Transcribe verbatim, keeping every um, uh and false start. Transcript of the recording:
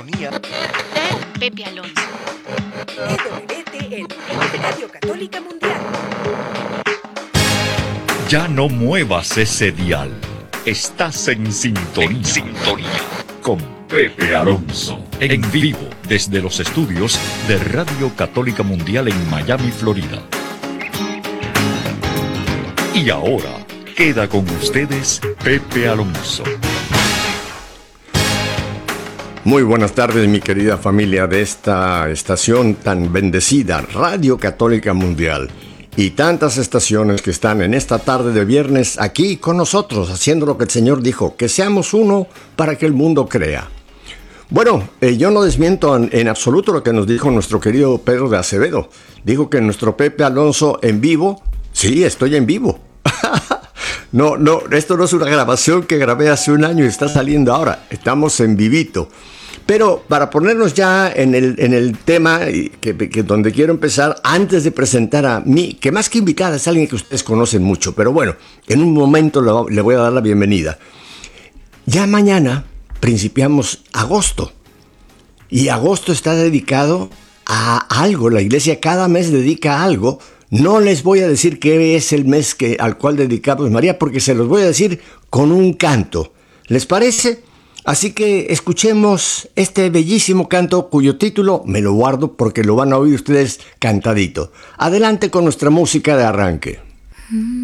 sintonía con Pepe Alonso. E W T N, Radio Católica Mundial. Ya no muevas ese dial. Estás en sintonía. en sintonía Con Pepe Alonso. En vivo desde los estudios de Radio Católica Mundial en Miami, Florida. Y ahora queda con ustedes Pepe Alonso. Muy buenas tardes, mi querida familia de esta estación tan bendecida, Radio Católica Mundial, y tantas estaciones que están en esta tarde de viernes aquí con nosotros, haciendo lo que el Señor dijo, que seamos uno para que el mundo crea. Bueno, eh, yo no desmiento en, en absoluto lo que nos dijo nuestro querido Pedro de Acevedo. Dijo que nuestro Pepe Alonso en vivo, sí, estoy en vivo. No, no, esto no es una grabación que grabé hace un año y está saliendo ahora. Estamos en vivito. Pero para ponernos ya en el, en el tema que, que donde quiero empezar, antes de presentar a mí, que más que invitada es alguien que ustedes conocen mucho, pero bueno, en un momento le, le voy a dar la bienvenida. Ya mañana principiamos agosto. Y agosto está dedicado a algo. La iglesia cada mes dedica a algo. No les voy a decir qué es el mes que, al cual dedicamos María, porque se los voy a decir con un canto. ¿Les parece? Así que escuchemos este bellísimo canto cuyo título me lo guardo porque lo van a oír ustedes cantadito. Adelante con nuestra música de arranque.